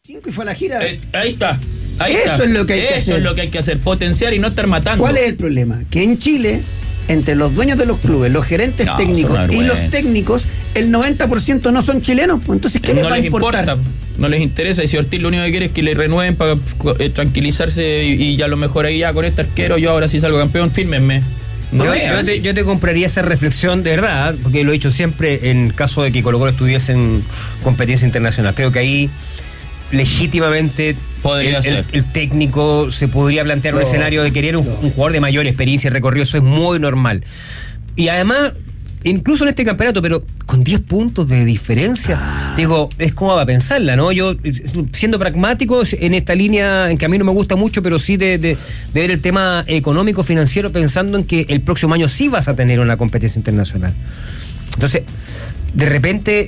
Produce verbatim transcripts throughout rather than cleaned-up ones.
cinco y fue a la gira. Eh, ahí está. Ahí Eso está. es lo que hay que Eso hacer. es lo que hay que hacer, potenciar y no estar matando. ¿Cuál es el problema? Que en Chile, entre los dueños de los clubes, los gerentes No, técnicos son y vergüenza. los técnicos, el noventa por ciento no son chilenos. Pues entonces, ¿qué les no va a les importar? importa, no les interesa. Y si Ortiz lo único que quiere es que le renueven para eh, tranquilizarse y, y ya a lo mejor ahí ya con este arquero yo ahora sí salgo campeón, fírmenme. No Yo, es yo así. te, yo te compraría esa reflexión de verdad, porque lo he dicho siempre en caso de que Colo-Colo estuviese en competencia internacional. Creo que ahí legítimamente Podría el, ser. el, el técnico se podría plantear un No, escenario de querer un, no. un jugador de mayor experiencia y recorrido. Eso es muy normal. Y además, incluso en este campeonato, pero con diez puntos de diferencia, Ah. digo, es como para pensarla, ¿no? Yo, siendo pragmático en esta línea, en que a mí no me gusta mucho, pero sí de, de, de ver el tema económico, financiero, pensando en que el próximo año sí vas a tener una competencia internacional. Entonces, de repente,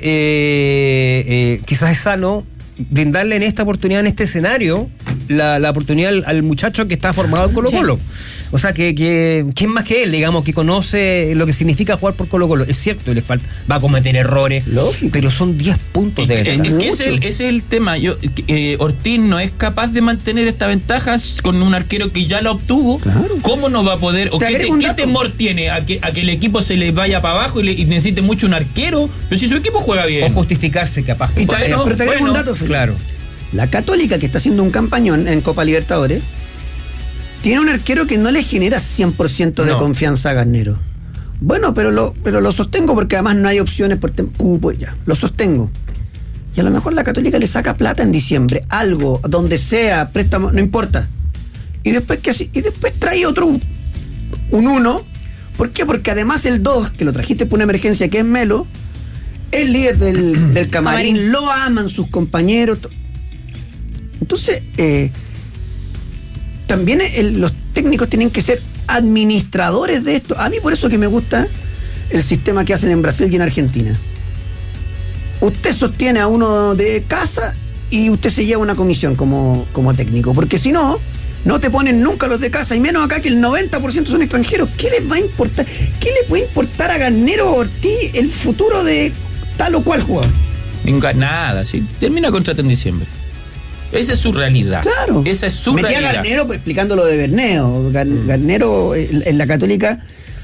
eh, eh, quizás es sano brindarle en esta oportunidad, en este escenario, la, la oportunidad al, al muchacho que está formado en Colo-Colo. Sí. O sea, que, que ¿quién más que él, digamos, que conoce lo que significa jugar por Colo-Colo? Es cierto, le falta, va a cometer errores, lógico, pero son diez puntos de ventaja. Es que ese es, el, ese es el tema. Yo, eh, Ortiz no es capaz de mantener esta ventaja con un arquero que ya la obtuvo. Claro. ¿Cómo no va a poder? ¿O qué, te, ¿Qué temor tiene a que, a que el equipo se le vaya para abajo y, le, y necesite mucho un arquero? Pero si su equipo juega bien. O justificarse capaz. Y te, bueno, pero te agrego bueno, un dato, Felipe. Claro. La Católica, que está haciendo un campañón en Copa Libertadores, tiene un arquero que no le genera cien por ciento de no. confianza a Garnero. Bueno, pero lo, pero lo sostengo porque además no hay opciones por cupo, ya, lo sostengo. Y a lo mejor la Católica le saca plata en diciembre, algo, donde sea, préstamo, no importa. Y después que así, y después trae otro, un uno. ¿Por qué? Porque además el dos, que lo trajiste por una emergencia, que es Melo, es líder del, del camarín, camarín, lo aman sus compañeros. Entonces, eh, también el, los técnicos tienen que ser administradores de esto. A mí por eso que me gusta el sistema que hacen en Brasil y en Argentina. Usted sostiene a uno de casa y usted se lleva una comisión como, como técnico, porque si no, no te ponen nunca los de casa, y menos acá que el noventa por ciento son extranjeros. ¿Qué les va a importar? ¿Qué le puede importar a Garnero o Ortiz el futuro de tal o cual jugador? Nunca, nada, sí. Termina contrato en diciembre. Esa es su realidad. Claro. Esa es su Metí realidad. Metí a Garnero explicando lo de Berneo. Gar, mm. Garnero en, en la Católica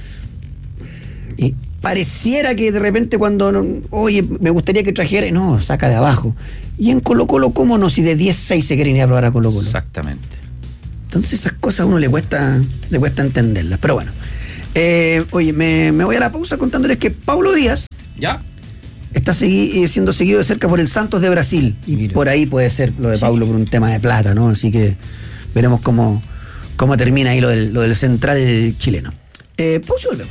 y pareciera que de repente cuando, oye, me gustaría que trajera, no, saca de abajo. Y en Colo-Colo, ¿cómo no? Si de diez seis se quieren ir a probar a Colo-Colo. Exactamente. Entonces esas cosas a uno le cuesta, le cuesta entenderlas. Pero bueno. Eh, oye, me, me voy a la pausa contándoles que Paulo Díaz. ¿Ya? Está segui- siendo seguido de cerca por el Santos de Brasil. Y Mira. por ahí puede ser lo de Paulo sí. por un tema de plata, ¿no? Así que veremos cómo, cómo termina ahí lo del, lo del central chileno. Eh, pausa y volvemos.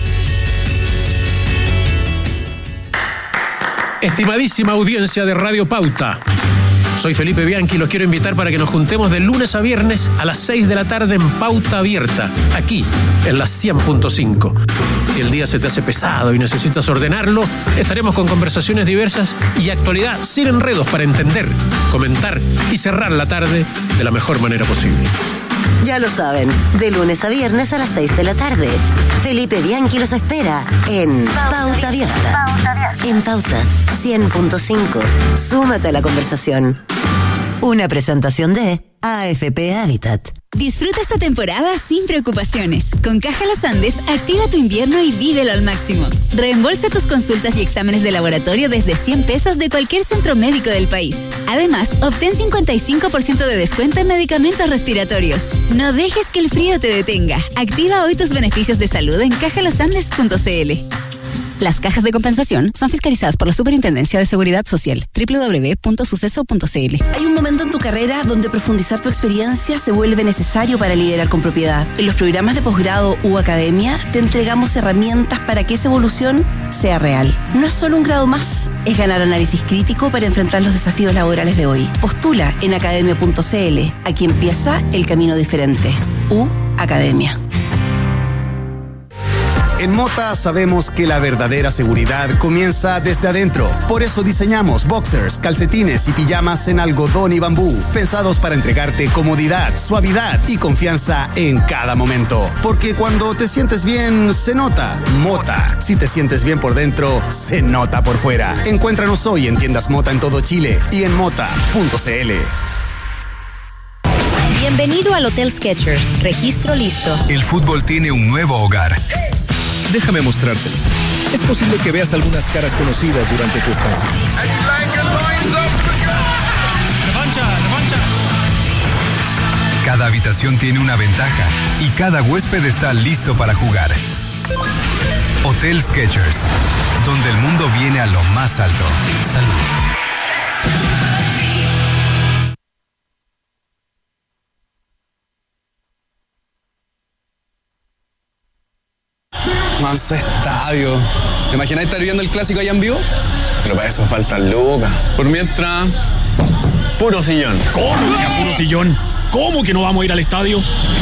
Estimadísima audiencia de Radio Pauta, soy Felipe Bianchi y los quiero invitar para que nos juntemos de lunes a viernes a las seis de la tarde en Pauta Abierta, aquí en la cien punto cinco. Si el día se te hace pesado y necesitas ordenarlo, estaremos con conversaciones diversas y actualidad sin enredos para entender, comentar y cerrar la tarde de la mejor manera posible. Ya lo saben, de lunes a viernes a las seis de la tarde. Felipe Bianchi los espera en Pauta Abierta. En Pauta cien punto cinco. Súmate a la conversación. Una presentación de A F P Habitat. Disfruta esta temporada sin preocupaciones. Con Caja Los Andes, activa tu invierno y vívelo al máximo. Reembolsa tus consultas y exámenes de laboratorio desde cien pesos de cualquier centro médico del país. Además, obtén cincuenta y cinco por ciento de descuento en medicamentos respiratorios. No dejes que el frío te detenga. Activa hoy tus beneficios de salud en caja los andes punto c l. Las cajas de compensación son fiscalizadas por la Superintendencia de Seguridad Social. doble u doble u doble u punto suceso punto c l. Hay un momento en tu carrera donde profundizar tu experiencia se vuelve necesario para liderar con propiedad. En los programas de posgrado u academia te entregamos herramientas para que esa evolución sea real. No es solo un grado más, es ganar análisis crítico para enfrentar los desafíos laborales de hoy. Postula en academia punto c l. Aquí empieza el camino diferente. U Academia. En Mota sabemos que la verdadera seguridad comienza desde adentro. Por eso diseñamos boxers, calcetines y pijamas en algodón y bambú, pensados para entregarte comodidad, suavidad y confianza en cada momento. Porque cuando te sientes bien, se nota. Mota. Si te sientes bien por dentro, se nota por fuera. Encuéntranos hoy en tiendas Mota en todo Chile y en mota punto c l. Bienvenido al Hotel Skechers. Registro listo. El fútbol tiene un nuevo hogar. Déjame mostrártelo. Es posible que veas algunas caras conocidas durante tu estancia. ¡Revancha, revancha! Cada habitación tiene una ventaja y cada huésped está listo para jugar. Hotel Skechers, donde el mundo viene a lo más alto. Salud. Manso estadio. ¿Te imaginas estar viendo el clásico allá en vivo? Pero para eso faltan lucas. Por mientras, puro sillón. ¿Cómo que puro sillón? ¿Cómo que no vamos a ir al estadio?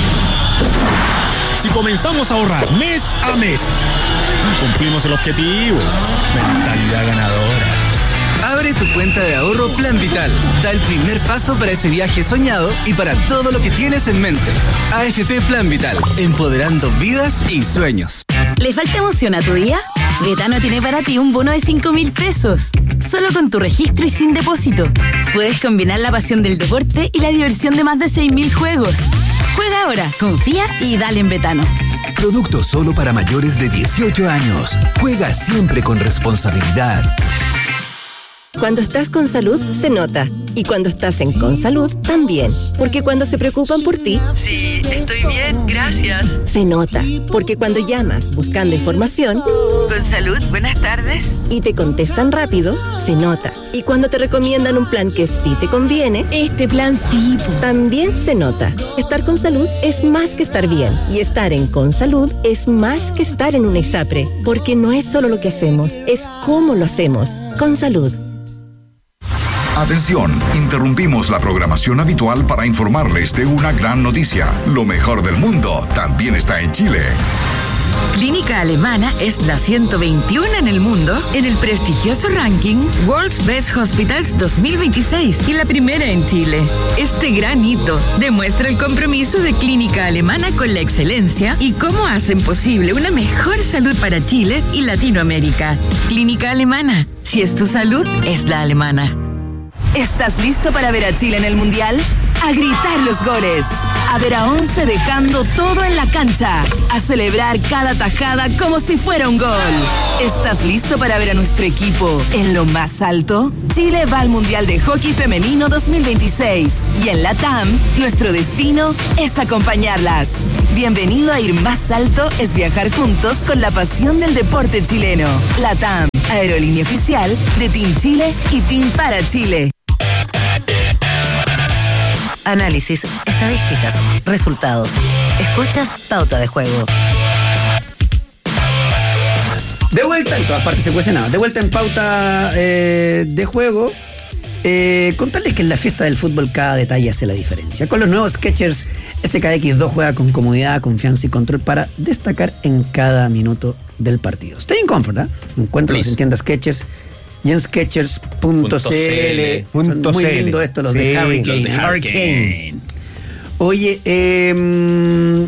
Si comenzamos a ahorrar mes a mes, cumplimos el objetivo. Mentalidad ganadora. Abre tu cuenta de ahorro Plan Vital. Da el primer paso para ese viaje soñado y para todo lo que tienes en mente. A F P Plan Vital, empoderando vidas y sueños. ¿Le falta emoción a tu día? Betano tiene para ti un bono de cinco mil pesos. Solo con tu registro y sin depósito. Puedes combinar la pasión del deporte y la diversión de más de seis mil juegos. Juega ahora, confía y dale en Betano. Producto solo para mayores de dieciocho años. Juega siempre con responsabilidad. Cuando estás con salud, se nota. Y cuando estás en Consalud, también. Porque cuando se preocupan por ti... Sí, estoy bien, gracias. Se nota. Porque cuando llamas buscando información... Consalud, buenas tardes. Y te contestan rápido, se nota. Y cuando te recomiendan un plan que sí te conviene... Este plan sí. También se nota. Estar con salud es más que estar bien. Y estar en Consalud es más que estar en una ISAPRE. Porque no es solo lo que hacemos, es cómo lo hacemos. Consalud. Atención, interrumpimos la programación habitual para informarles de una gran noticia. Lo mejor del mundo también está en Chile. Clínica Alemana es la ciento veintiuno en el mundo en el prestigioso ranking World's Best Hospitals dos mil veintiséis y la primera en Chile. Este gran hito demuestra el compromiso de Clínica Alemana con la excelencia y cómo hacen posible una mejor salud para Chile y Latinoamérica. Clínica Alemana, si es tu salud, es la alemana. ¿Estás listo para ver a Chile en el Mundial? A gritar los goles, a ver a once dejando todo en la cancha, a celebrar cada tajada como si fuera un gol. ¿Estás listo para ver a nuestro equipo en lo más alto? Chile va al Mundial de Hockey Femenino dos mil veintiséis y en la T A M nuestro destino es acompañarlas. Bienvenido a Ir Más Alto es viajar juntos con la pasión del deporte chileno. La T A M, aerolínea oficial de Team Chile y Team para Chile. Análisis, estadísticas, resultados. Escuchas Pauta de Juego. De vuelta, en todas partes se cuece nada. De vuelta en Pauta eh, de Juego. Eh, contarles que en la fiesta del fútbol cada detalle hace la diferencia. Con los nuevos Skechers, S K X dos juega con comodidad, confianza y control para destacar en cada minuto del partido. Stay in comfort, ¿eh? Encuéntralos en tiendas Skechers y en skechers punto c l. Son muy lindos estos, los, sí, de Hurricane. los de Hurricane. Oye, eh,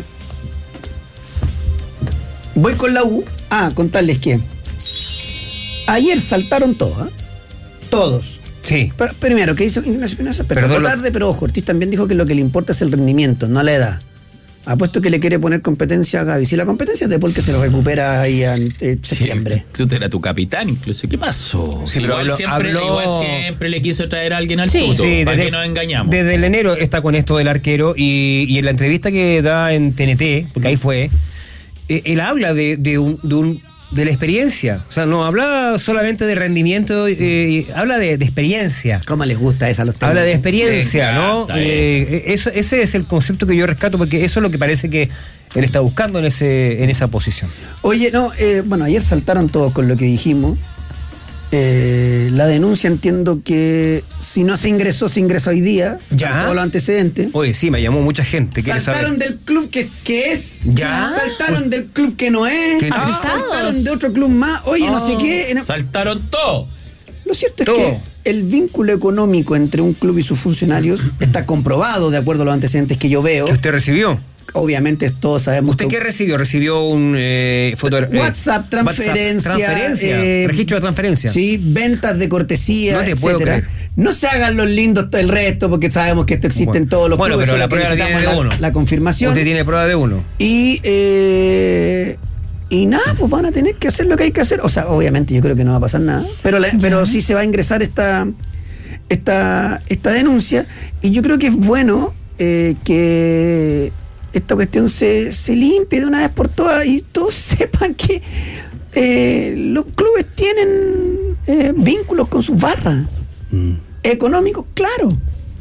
voy con la U. Ah, contarles que ayer saltaron todos, ¿eh? Todos. Sí. Pero, primero, ¿qué hizo Ignacio Espinosa? Pero tarde, pero ojo, Ortiz también dijo que lo que le importa es el rendimiento, no la edad. Apuesto que le quiere poner competencia a Gaby. Si la competencia es de Paul, que se lo recupera ahí en eh, septiembre. Sí, tú eras tu capitán incluso. ¿Qué pasó? Sí, igual, habló, siempre, habló... igual siempre le quiso traer a alguien al sí, tuto. Sí, para desde, que nos engañamos. Desde el enero está con esto del arquero y, y en la entrevista que da en T N T, porque ahí fue, eh, él habla de, de, un, de, un, de la experiencia. O sea, no habla solamente de rendimiento, eh, habla de, de experiencia. ¿Cómo les gusta esa a los temas? Habla de experiencia, ¿no? Eh, eso, ese es el concepto que yo rescato, porque eso es lo que parece que él está buscando en ese en esa posición. Oye, no, eh, bueno, ayer saltaron todos con lo que dijimos. Eh, la denuncia entiendo que Si no se ingresó, se ingresó hoy día. Ya. Todos los antecedentes. Oye, sí, me llamó mucha gente. Saltaron del club que, que es. Ya. Saltaron pues, del club que no es. Que ah, saltaron de otro club más. Oye, oh. no sé qué. Saltaron todo. Lo cierto todo. es que el vínculo económico entre un club y sus funcionarios está comprobado de acuerdo a los antecedentes que yo veo. ¿Que usted recibió? Obviamente todos sabemos. ¿Usted qué recibió? ¿Recibió un eh, foto, eh, WhatsApp, transferencia, WhatsApp, transferencia eh, registro de transferencia? Sí, ventas de cortesía, no te etcétera. Puedo creer. No se hagan los lindos el resto porque sabemos que esto existe bueno. en todos los bueno, clubes. Bueno, pero la prueba la tiene de uno. La confirmación. Usted tiene prueba de uno. Y eh, y nada, pues van a tener que hacer lo que hay que hacer. O sea, obviamente yo creo que no va a pasar nada, pero la, pero sí se va a ingresar esta esta esta denuncia y yo creo que es bueno eh, que esta cuestión se, se limpie de una vez por todas y todos sepan que eh, los clubes tienen eh, vínculos con sus barras mm. económicos, claro.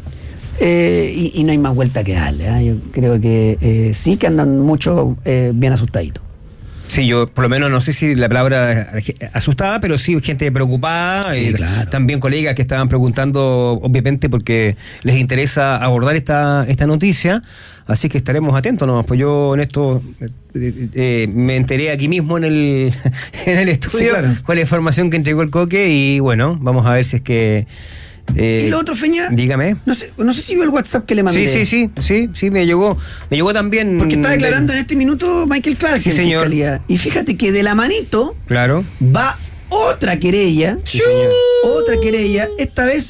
Eh, y, y no hay más vuelta que darle. ¿eh? Yo creo que eh, sí que andan mucho eh, bien asustaditos. Sí, yo por lo menos no sé si la palabra asustada, pero sí gente preocupada, sí, eh, claro. También colegas que estaban preguntando, obviamente, porque les interesa abordar esta esta noticia, así que estaremos atentos nomás, pues yo en esto eh, eh, me enteré aquí mismo en el en el estudio sí, claro. con la información que entregó el Coque y bueno, vamos a ver si es que Eh, y lo otro, Feña, dígame. No sé, no sé si vio el WhatsApp que le mandé. Sí, sí, sí, sí, sí, me llegó, me llegó también. Porque está declarando de... en este minuto Michael Clark sí, en señor. Fiscalía. Y fíjate que de la manito claro. va otra querella, sí, otra querella, esta vez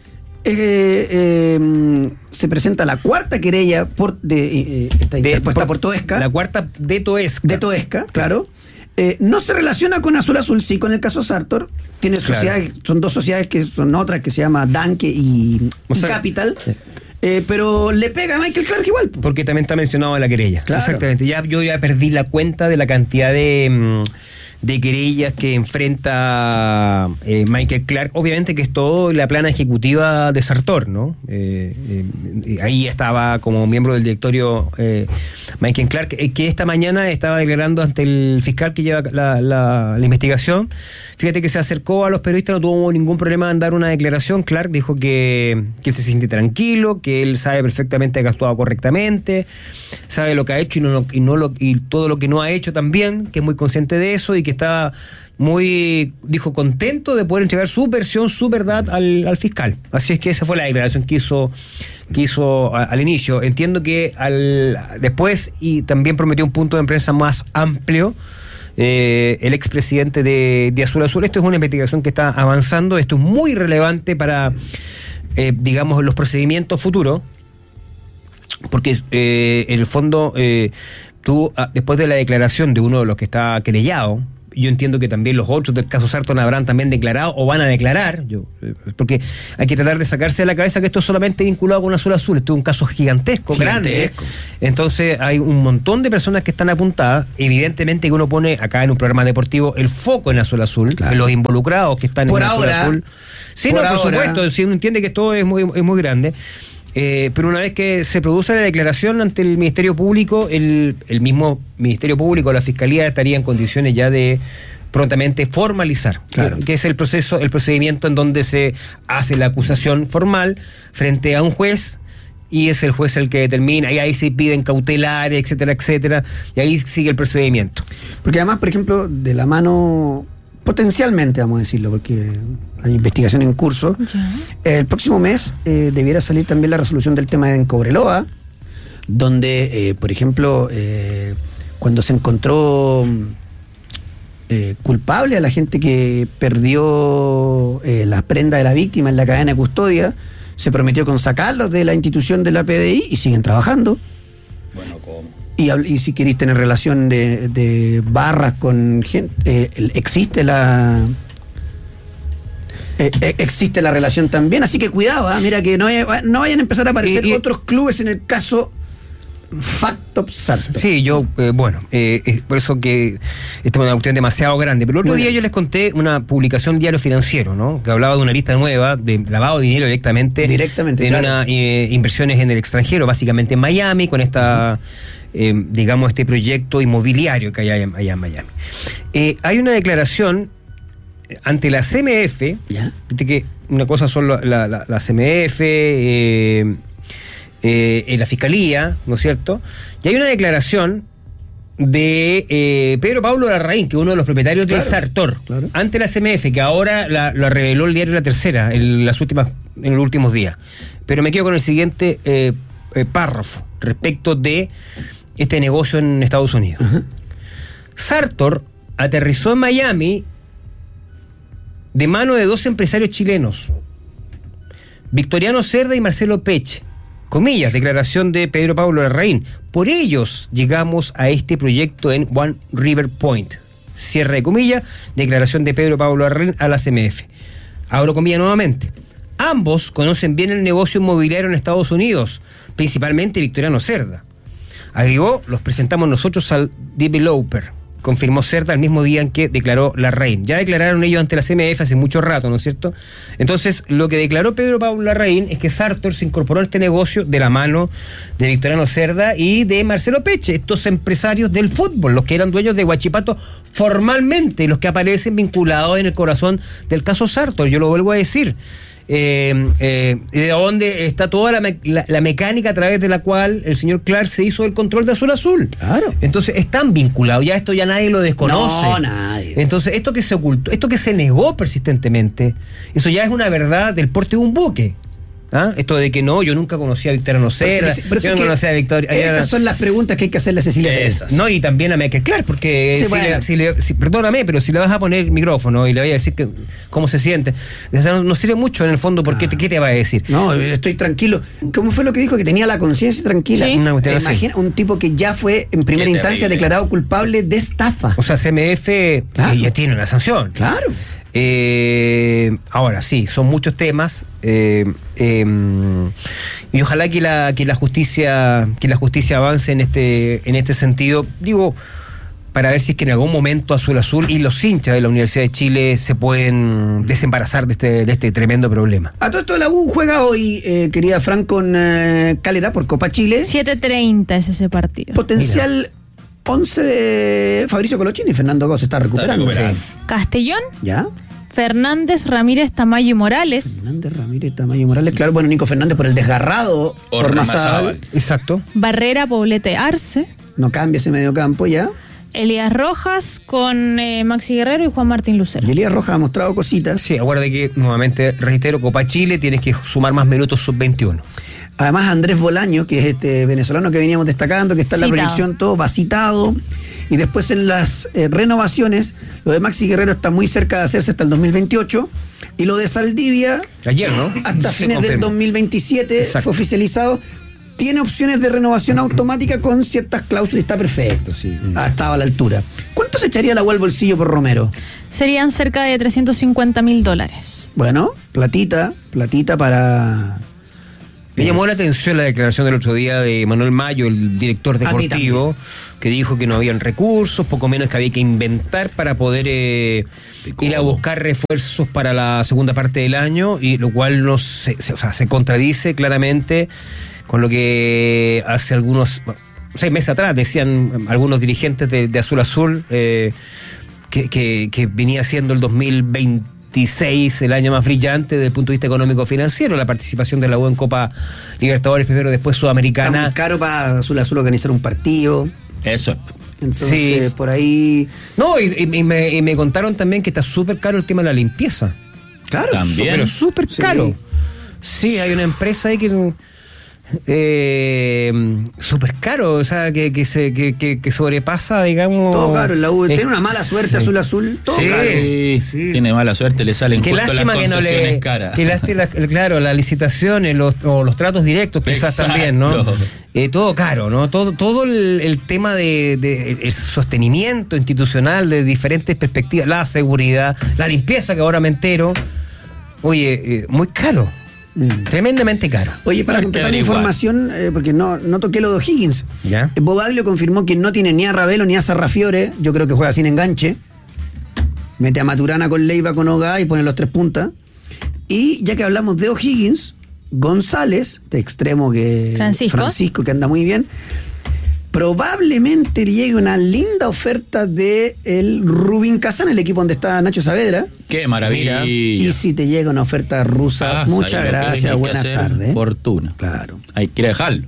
eh, eh, se presenta la cuarta querella por de, eh, está interpuesta por, por Toesca. La cuarta de Toesca. De Toesca, claro. Eh, no se relaciona con Azul Azul, sí con el caso Sartor. Tiene claro. sociedades, son dos sociedades que son otras que se llama Danke y, o sea, y Capital. Eh. Eh, pero le pega a Michael Clark igual. Porque también está mencionado en la querella. Claro. Exactamente. Ya, yo ya perdí la cuenta de la cantidad de, de querellas que enfrenta eh, Michael Clark. Obviamente que es todo la plana ejecutiva de Sartor, ¿no? Eh, eh, ahí estaba como miembro del directorio eh, Michael Clark, eh, que esta mañana estaba declarando ante el fiscal que lleva la, la, la investigación. Fíjate que se acercó a los periodistas, no tuvo ningún problema en dar una declaración. Clark dijo que, que se siente tranquilo, que él sabe perfectamente que ha actuado correctamente, sabe lo que ha hecho y, no, y, no lo, y todo lo que no ha hecho también, que es muy consciente de eso y que está muy, dijo, contento de poder entregar su versión, su verdad al, al fiscal. Así es que esa fue la declaración que hizo, que hizo a, al inicio. Entiendo que al después, y también prometió un punto de prensa más amplio, Eh, el expresidente de, de Azul Azul. Esto es una investigación que está avanzando, esto es muy relevante para, eh, digamos, los procedimientos futuros, porque eh, en el fondo, eh, tú, después de la declaración de uno de los que está querellado, yo entiendo que también los otros del caso Sarton habrán también declarado o van a declarar, yo, porque hay que tratar de sacarse de la cabeza que esto es solamente vinculado con Azul Azul, esto es un caso gigantesco, gigantesco. grande. Entonces hay un montón de personas que están apuntadas, evidentemente que uno pone acá en un programa deportivo el foco en Azul Azul, claro. en los involucrados que están por en ahora, Azul Azul. Sí, por no, por ahora. supuesto, si uno entiende que esto es muy, es muy grande. Eh, pero una vez que se produce la declaración ante el Ministerio Público, el, el mismo Ministerio Público, la Fiscalía, estaría en condiciones ya de prontamente formalizar, claro. que, que es el proceso, el procedimiento en donde se hace la acusación formal frente a un juez y es el juez el que determina, y ahí se piden cautelares, etcétera, etcétera, y ahí sigue el procedimiento. Porque además, por ejemplo, de la mano, potencialmente, vamos a decirlo, porque hay investigación en curso, eh, el próximo mes eh, debiera salir también la resolución del tema en Cobreloa, donde, eh, por ejemplo, eh, cuando se encontró eh, culpable a la gente que perdió eh, las prendas de la víctima en la cadena de custodia, se prometió con sacarlos de la institución de la P D I y siguen trabajando. Bueno, ¿cómo? Y, y si queréis tener relación de, de barras con gente, eh, existe la eh, eh, existe la relación también, así que cuidado, ¿eh? Mira que no, hay, no vayan a empezar a aparecer y, y, otros clubes en el caso Factop Sartor. Sí, yo, eh, bueno, eh, es por eso que esta es una cuestión demasiado grande. Pero el otro Muy día bien. yo les conté una publicación Diario Financiero, ¿no? Que hablaba de una lista nueva de lavado de dinero directamente. Directamente, en claro. una, eh, inversiones en el extranjero, básicamente en Miami, con esta, eh, digamos, este proyecto inmobiliario que hay allá, allá en Miami. Eh, hay una declaración ante la C M F, ¿ya? Viste que una cosa son la, la, la, la C M F, eh, eh, en la Fiscalía, ¿no es cierto? Y hay una declaración de eh, Pedro Pablo Larraín, que es uno de los propietarios claro, de Sartor, claro. ante la C M F, que ahora la, la reveló el diario La Tercera en, las últimas, en los últimos días. Pero me quedo con el siguiente eh, eh, párrafo respecto de este negocio en Estados Unidos. Uh-huh. Sartor aterrizó en Miami de mano de dos empresarios chilenos, Victoriano Cerda y Marcelo Pech. Comillas, declaración de Pedro Pablo Larraín. Por ellos llegamos a este proyecto en One River Point. Cierre de comillas, declaración de Pedro Pablo Larraín a la C M F. Abro comillas nuevamente. Ambos conocen bien el negocio inmobiliario en Estados Unidos, principalmente Victoriano Cerda. Agregó, los presentamos nosotros al developer, confirmó Cerda el mismo día en que declaró Larraín. Ya declararon ellos ante la C M F hace mucho rato, ¿no es cierto? Entonces, lo que declaró Pedro Pablo Larraín es que Sartor se incorporó a este negocio de la mano de Victoriano Cerda y de Marcelo Peche, estos empresarios del fútbol, los que eran dueños de Huachipato formalmente, los que aparecen vinculados en el corazón del caso Sartor. Yo lo vuelvo a decir. Eh, eh, de dónde está toda la, me- la, la mecánica a través de la cual el señor Clark se hizo el control de Azul Azul. Claro. Entonces están vinculados, ya esto ya nadie lo desconoce. No, nadie. Entonces esto que se ocultó, esto que se negó persistentemente, eso ya es una verdad del porte de un buque. ¿Ah? Esto de que no, yo nunca conocí a Victoriano Cerda, yo no conocía a Victoria. Esas son las preguntas que hay que hacerle a Cecilia Pérez. No, y también a Michael Clark, porque sí, si bueno. le, si le, si, perdóname, pero si le vas a poner el micrófono y le vas a decir que, cómo se siente, no, no sirve mucho en el fondo, porque ah. ¿qué te va a decir? No, estoy tranquilo. ¿Cómo fue lo que dijo? Que tenía la conciencia tranquila. Sí. No, eh, imagina un tipo que ya fue en primera Qué instancia terrible. declarado culpable de estafa. O sea, C M F claro. ya tiene una sanción. Claro. Eh, ahora sí, son muchos temas eh, eh, y ojalá que la que la justicia que la justicia avance en este en este sentido, digo, para ver si es que en algún momento Azul Azul y los hinchas de la Universidad de Chile se pueden desembarazar de este de este tremendo problema. A todo esto la U juega hoy, eh, querida Fran, con eh, Calera por Copa Chile. siete treinta es ese partido. Potencial Mira. once de Fabricio Colochini y Fernando Gómez está recuperando. Está recuperando. Sí. Castellón. ¿Ya? Fernández, Ramírez, Tamayo y Morales. Fernández, Ramírez, Tamayo y Morales. Claro, bueno, Nico Fernández por el desgarrado. Ormazábal. Exacto. Barrera, Poblete, Arce. No cambia ese medio campo ya. Elías Rojas con eh, Maxi Guerrero y Juan Martín Lucero. Y Elías Rojas ha mostrado cositas. Sí, acuérdate que, nuevamente reitero, Copa Chile tienes que sumar más minutos sub veintiuno. Además, Andrés Bolaño, que es este venezolano que veníamos destacando, que está en la proyección, todo va citado. Y después en las eh, renovaciones, lo de Maxi Guerrero está muy cerca de hacerse hasta el dos mil veintiocho. Y lo de Saldivia, ayer, ¿no? Hasta fines del dos mil veintisiete. Exacto. Fue oficializado. Tiene opciones de renovación automática con ciertas cláusulas. Está perfecto, sí. Mm. Ha estado a la altura. ¿Cuánto se echaría la U al bolsillo por Romero? Serían cerca de trescientos cincuenta mil dólares. Bueno, platita, platita para... Me llamó la atención la declaración del otro día de Manuel Mayo, el director deportivo, que dijo que no habían recursos, poco menos que había que inventar para poder eh, ir a buscar refuerzos para la segunda parte del año, y lo cual no se, se, o sea, se contradice claramente con lo que hace algunos, seis meses atrás decían algunos dirigentes de, de Azul Azul, eh, que, que, que venía siendo el dos mil veintiséis el año más brillante desde el punto de vista económico-financiero, la participación de la U en Copa Libertadores primero, después Sudamericana. Está muy caro para Azul Azul organizar un partido. Eso. Entonces, sí. por ahí... No, y, y, y, me, y me contaron también que está súper caro el tema de la limpieza. Claro. También. Pero súper caro. Sí. sí, hay una empresa ahí que... Eh, súper caro, o sea, que, que, se, que, que, que sobrepasa, digamos... Todo caro, la U. Tiene una mala suerte, sí. Azul Azul, todo sí, caro. Sí, tiene mala suerte, le salen justo las concesiones no le, caras. Qué lástima, claro, las licitaciones, los, o los tratos directos quizás Exacto. también, ¿no? Eh, todo caro, ¿no? Todo, todo el, el tema de, de el sostenimiento institucional de diferentes perspectivas, la seguridad, la limpieza, que ahora me entero, oye, eh, muy caro. Mm. Tremendamente caro. Oye, para completar la información, eh, porque no, no toqué lo de O'Higgins. ¿Ya? Bobaglio confirmó que no tiene ni a Ravelo ni a Sarrafiore. Yo creo que juega sin enganche. Mete a Maturana con Leiva, con Oga y pone los tres puntas. Y ya que hablamos de O'Higgins, González, de extremo que Francisco, Francisco que anda muy bien, probablemente llegue una linda oferta de el Rubin Kazán, el equipo donde está Nacho Saavedra. ¡Qué maravilla! Y si te llega una oferta rusa, ah, muchas gracias, buenas tardes. Fortuna. Claro. Hay que dejarlo.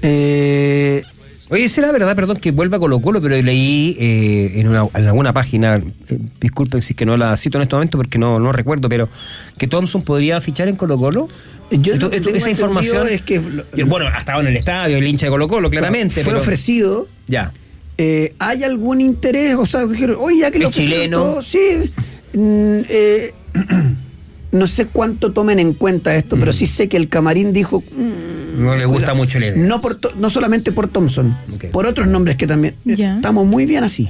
Eh... Oye, será verdad, perdón, que vuelva a Colo Colo, pero leí eh, en, una, en alguna página, eh, disculpen si es que no la cito en este momento porque no, no recuerdo, pero que Thompson podría fichar en Colo Colo. Yo Entonces, lo que esa información es que yo, bueno, ha estado en el estadio, el hincha de Colo Colo, claramente. Fue pero, ofrecido. Ya. Eh, ¿Hay algún interés? O sea, dijeron, oye, ya que lo chileno. Todo, sí. Mm, eh, no sé cuánto tomen en cuenta esto, mm. pero sí sé que el camarín dijo. Mm, no le gusta cuidado. mucho la idea. No, por to, no solamente por Thompson, okay. por otros nombres que también. Ya. Estamos muy bien así.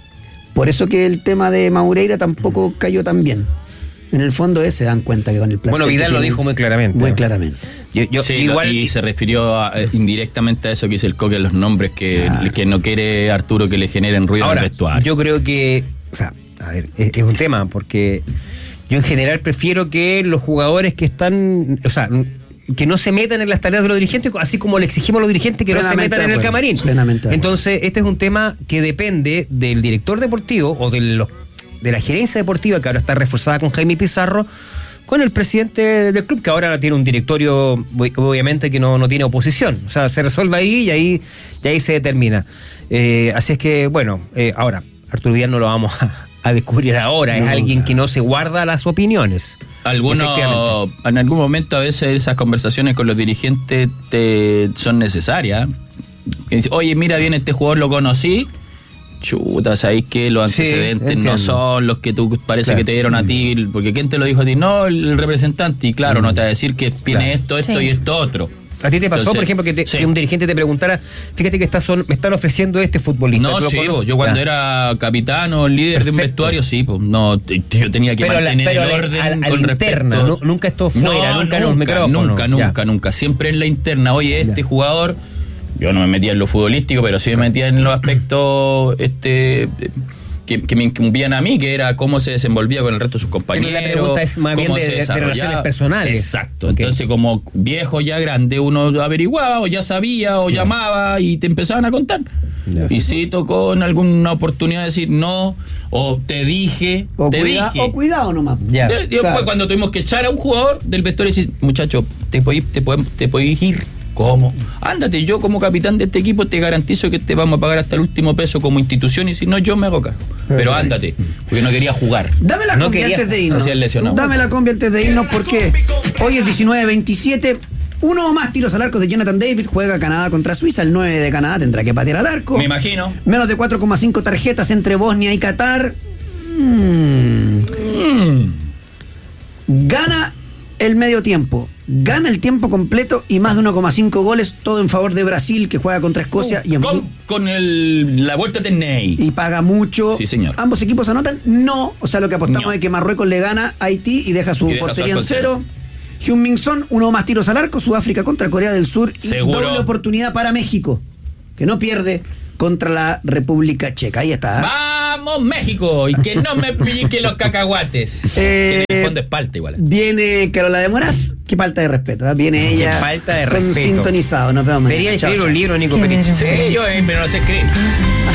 Por eso que el tema de Maureira tampoco mm. cayó tan bien. En el fondo es, se dan cuenta que con el plantel. Bueno, Vidal lo dijo muy claramente. Muy claramente. Yo, yo, sí, igual y se refirió a, eh, indirectamente a eso que dice el Coque, los nombres que, ah. que no quiere Arturo que le generen ruido Ahora, en el vestuario. Yo creo que, o sea, a ver, es, es un tema, porque yo en general prefiero que los jugadores que están, o sea, que no se metan en las tareas de los dirigentes, así como le exigimos a los dirigentes que plenamente no se metan en el camarín. Entonces, este es un tema que depende del director deportivo o de los de la gerencia deportiva, que ahora está reforzada con Jaime Pizarro, con el presidente del club, que ahora tiene un directorio, obviamente, que no, no tiene oposición. O sea, se resuelve ahí y ahí, y ahí se determina. Eh, así es que, bueno, eh, ahora, Arturo Vidal no lo vamos a, a descubrir ahora, no, es alguien no. que no se guarda las opiniones. Algunos, en algún momento, a veces esas conversaciones con los dirigentes te, son necesarias. Oye, mira, bien, este jugador lo conocí. Chuta, ¿sabéis que los antecedentes sí, no son los que tú parece claro. que te dieron a ti? Porque ¿quién te lo dijo a ti? No, el representante. Y claro, mm. no te va a decir que tiene claro. esto, esto sí. y esto otro. ¿A ti te pasó, Entonces, por ejemplo, que, te, sí. que un dirigente te preguntara, fíjate que está son, me están ofreciendo este futbolista? No, sí, po, yo cuando ya. era capitán o líder Perfecto. de un vestuario, sí, pues no, yo tenía que pero mantener la, el orden al, con al interna, respecto. No, nunca esto fuera, no, nunca, nunca, en los micrófonos. Nunca, nunca, ya. nunca. Siempre en la interna. Oye, este ya. jugador... Yo no me metía en lo futbolístico, pero sí me metía en los aspectos este que, que me incumbían a mí, que era cómo se desenvolvía con el resto de sus compañeros. Pero la pregunta es más bien de, de relaciones personales. Exacto. Okay. Entonces, como viejo ya grande, uno averiguaba, o ya sabía, o yeah. llamaba, y te empezaban a contar. Yeah. Y sí tocó en alguna oportunidad decir no, o te dije, o, te cuida, dije. o cuidado nomás. Yeah. De, después, claro. cuando tuvimos que echar a un jugador del vestuario, decir, muchacho, te podéis te podés, te podés ir. ¿Cómo? Ándate, yo como capitán de este equipo te garantizo que te vamos a pagar hasta el último peso como institución, y si no, yo me hago cargo. Pero ándate, porque no quería jugar. Dame la no combi antes de irnos. Dame la combi antes de irnos, porque hoy es diecinueve veintisiete. Uno o más tiros al arco de Jonathan David. Juega Canadá contra Suiza. El nueve de Canadá tendrá que patear al arco. Me imagino. Menos de cuatro coma cinco tarjetas entre Bosnia y Qatar. Mm. Mm. Gana el medio tiempo, gana el tiempo completo y más de uno coma cinco goles, todo en favor de Brasil, que juega contra Escocia. Uh, y en con, con el, la vuelta de Ney. Y paga mucho. Sí, señor. ¿Ambos equipos anotan? No. O sea, lo que apostamos no. es que Marruecos le gana a Haití y deja su y deja portería en cero. Heung-min Son, uno más tiros al arco. Sudáfrica contra Corea del Sur. Seguro. Y doble oportunidad para México, que no pierde contra la República Checa. Ahí está. ¿eh? ¡Vamos, México! Y que no me pillique los cacahuates. Eh, que en el fondo es palta igual. Viene Carola de Moraz. Qué falta de respeto. ¿eh? Viene ella. Qué falta de Son respeto. Sintonizados. Nos vemos mañana. Debería escribir un libro, Nico Peniche. Sí, yo eh, pero no sé escribir.